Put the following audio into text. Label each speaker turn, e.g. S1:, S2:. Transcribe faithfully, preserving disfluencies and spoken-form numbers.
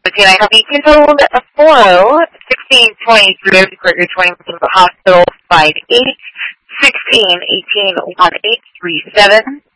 S1: Okay, I have eighteen totaled at four oh, sixteen twenty-three, report your twenty to the hospital, five eight, sixteen eighteen one eight three seven.